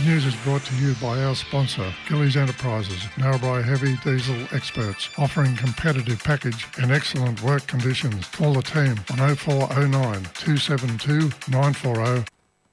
news is brought to you by our sponsor, Gillies Enterprises, Narrabri Heavy Diesel experts, offering competitive package and excellent work conditions. Call the team on 0409 272 940.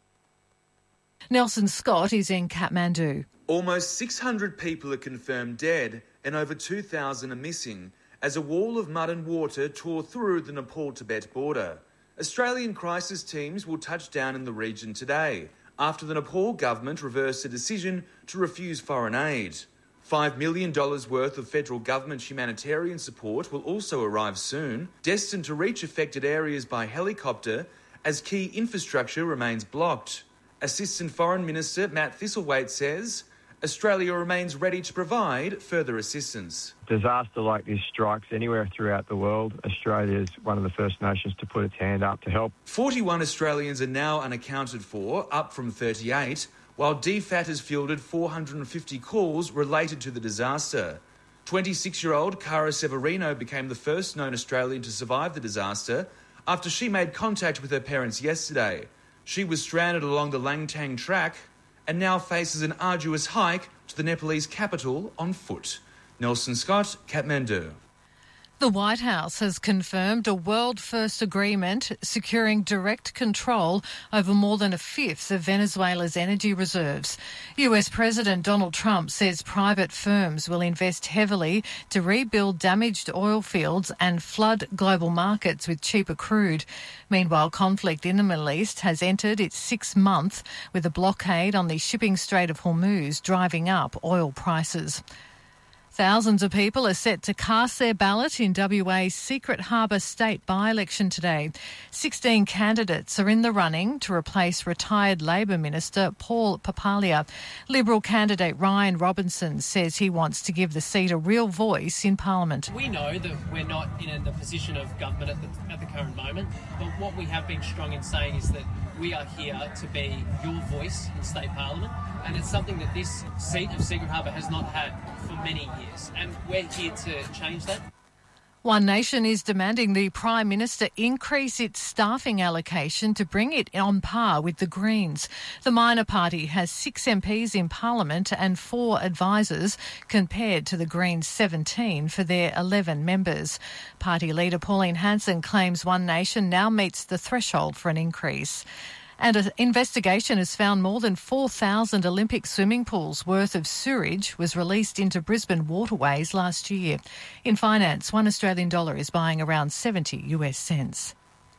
Nelson Scott is in Kathmandu. Almost 600 people are confirmed dead and over 2,000 are missing as a wall of mud and water tore through the Nepal-Tibet border. Australian crisis teams will touch down in the region today after the Nepal government reversed a decision to refuse foreign aid. $5 million worth of federal government humanitarian support will also arrive soon, destined to reach affected areas by helicopter as key infrastructure remains blocked. Assistant Foreign Minister Matt Thistlethwaite says Australia remains ready to provide further assistance. Disaster like this strikes anywhere throughout the world. Australia is one of the first nations to put its hand up to help. 41 Australians are now unaccounted for, up from 38, while DFAT has fielded 450 calls related to the disaster. 26-year-old Cara Severino became the first known Australian to survive the disaster after she made contact with her parents yesterday. She was stranded along the Langtang track and now faces an arduous hike to the Nepalese capital on foot. Nelson Scott, Kathmandu. The White House has confirmed a world-first agreement securing direct control over more than a fifth of Venezuela's energy reserves. US President Donald Trump says private firms will invest heavily to rebuild damaged oil fields and flood global markets with cheaper crude. Meanwhile, conflict in the Middle East has entered its sixth month, with a blockade on the shipping Strait of Hormuz driving up oil prices. Thousands of people are set to cast their ballot in WA's Secret Harbour state by-election today. 16 candidates are in the running to replace retired Labor Minister Paul Papalia. Liberal candidate Ryan Robinson says he wants to give the seat a real voice in Parliament. We know that we're not in the position of government at the current moment, but what we have been strong in saying is that we are here to be your voice in state parliament, and it's something that this seat of Secret Harbour has not had for many years, and we're here to change that. One Nation is demanding the Prime Minister increase its staffing allocation to bring it on par with the Greens. The minor party has 6 MPs in Parliament and 4 advisors, compared to the Greens' 17 for their 11 members. Party leader Pauline Hanson claims One Nation now meets the threshold for an increase. And an investigation has found more than 4,000 Olympic swimming pools worth of sewage was released into Brisbane waterways last year. In finance, $1 Australian is buying around 70 US cents.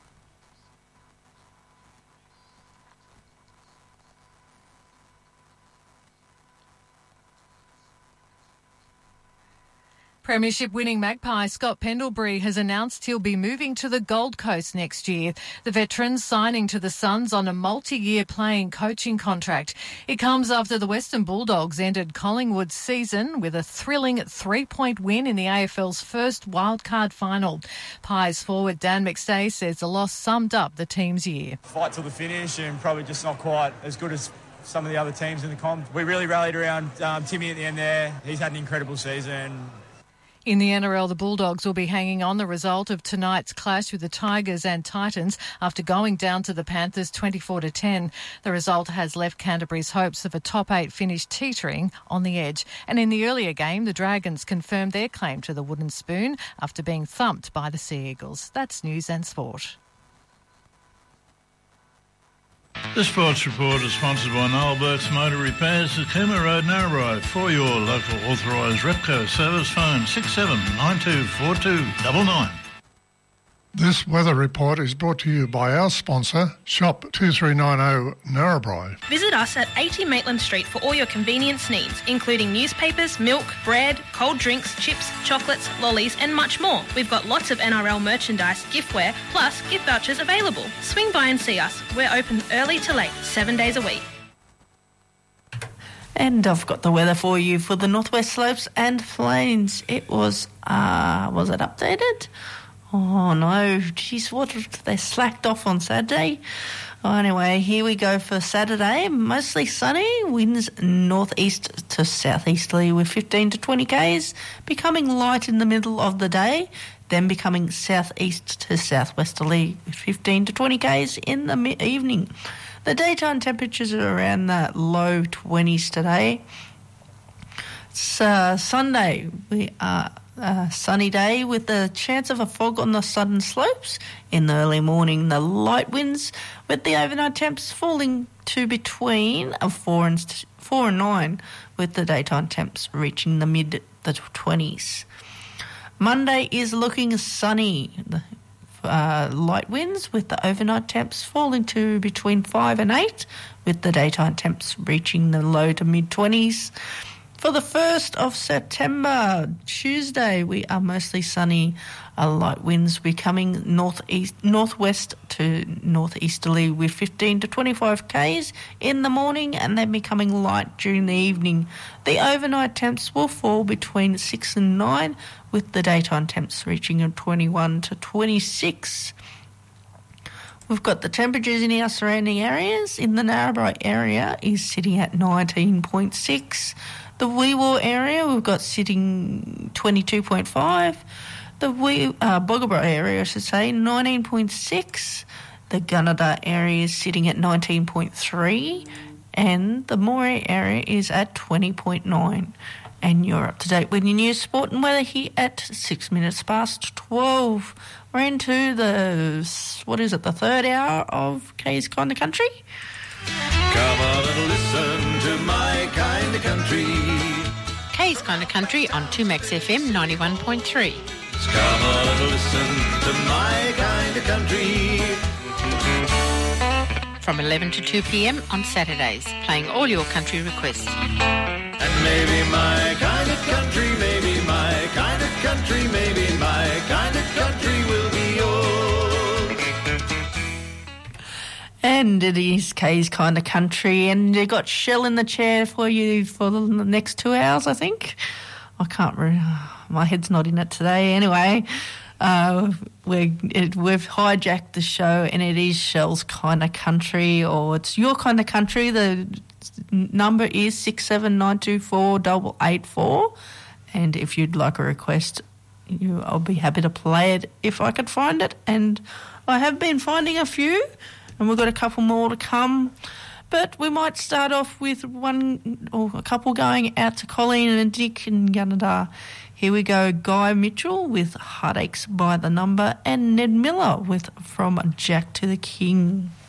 Premiership-winning Magpie Scott Pendlebury has announced he'll be moving to the Gold Coast next year. The veteran signing to the Suns on a multi-year playing coaching contract. It comes after the Western Bulldogs ended Collingwood's season with a thrilling 3-point win in the AFL's first wildcard final. Pies forward Dan McStay says the loss summed up the team's year. Fight till the finish and probably just not quite as good as some of the other teams in the comp. We really rallied around Timmy at the end there. He's had an incredible season. In the NRL, the Bulldogs will be hanging on the result of tonight's clash with the Tigers and Titans after going down to the Panthers 24-10. The result has left Canterbury's hopes of a top 8 finish teetering on the edge. And in the earlier game, the Dragons confirmed their claim to the wooden spoon after being thumped by the Sea Eagles. That's News and Sport. The Sports Report is sponsored by Noel Burke's Motor Repairs at Cooma Road, Narrabri. For your local authorised Repco service, phone 67924299. This weather report is brought to you by our sponsor, Shop 2390 Narrabri. Visit us at 80 Maitland Street for all your convenience needs, including newspapers, milk, bread, cold drinks, chips, chocolates, lollies and much more. We've got lots of NRL merchandise, giftware, plus gift vouchers available. Swing by and see us. We're open early to late, 7 days a week. And I've got the weather for you for the Northwest Slopes and Plains. It was it updated? Oh no, geez, they slacked off on Saturday. Oh, anyway, here we go for Saturday. Mostly sunny, winds northeast to southeasterly with 15 to 20 k's, becoming light in the middle of the day, then becoming southeast to southwesterly with 15 to 20 k's in the evening. The daytime temperatures are around the low 20s today. It's Sunday. We are a sunny day with the chance of a fog on the southern slopes. In the early morning, the light winds with the overnight temps falling to between 4 and 9, with the daytime temps reaching the mid-20s. Monday is looking sunny. Light winds with the overnight temps falling to between 5 and 8, with the daytime temps reaching the low to mid-20s. For the 1st of September, Tuesday, we are mostly sunny. Light winds becoming northwest to northeasterly with 15 to 25 k's in the morning, and then becoming light during the evening. The overnight temps will fall between 6 and 9, with the daytime temps reaching 21 to 26. We've got the temperatures in our surrounding areas. In the Narrabri area is sitting at 19.6. The Wee Waa area we've got sitting 22.5. The Bogabra area, I should say, 19.6. The Gunnedah area is sitting at 19.3. And the Moree area is at 20.9. And you're up to date with your news, sport and weather here at 6 minutes past 12. We're into the third hour of Kay's Kind of Country. Come on and listen to my kind of country. Kay's Kind of Country on 2Max FM 91.3. Come on and listen to my kind of country. From 11 to 2 p.m. on Saturdays, playing all your country requests. And maybe my kind of country, maybe my kind of country, maybe my kind of country will be yours. And it is Kay's Kind of Country, and you got Shell in the chair for you for the next 2 hours, I think. I can't remember. My head's not in it today. Anyway, we've hijacked the show, and it is Shell's Kind of Country, or it's your kind of country. The number is 679248884, and if you'd like a request, I'll be happy to play it if I could find it. And I have been finding a few, and we've got a couple more to come. But we might start off with one or a couple going out to Colleen and Dick in Gunnedah. Here we go, Guy Mitchell with Heartaches by the Number, and Ned Miller with From Jack to the King.